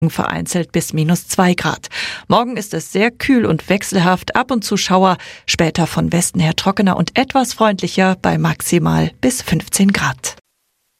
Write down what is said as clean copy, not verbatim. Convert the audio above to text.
vereinzelt bis -2 Grad. Morgen ist es sehr kühl und wechselhaft, ab und zu Schauer, später von Westen her trockener und etwas freundlicher bei maximal bis 15 Grad.